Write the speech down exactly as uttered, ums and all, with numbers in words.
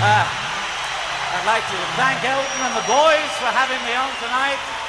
Uh, I'd like to thank Elton and the boys for having me on tonight.